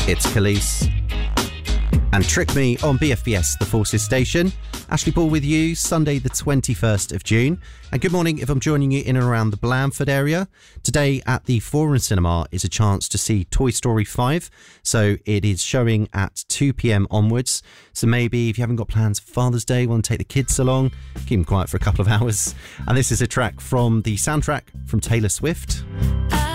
It's Khalees and Trick Me on BFBS, the Forces station. Ashley Ball with you, Sunday the 21st of June. And good morning if I'm joining you in and around the Blandford area. Today at the Forum Cinema is a chance to see Toy Story 5. So it is showing at 2 p.m. onwards. So maybe if you haven't got plans for Father's Day, want to take the kids along, keep them quiet for a couple of hours. And this is a track from the soundtrack from Taylor Swift.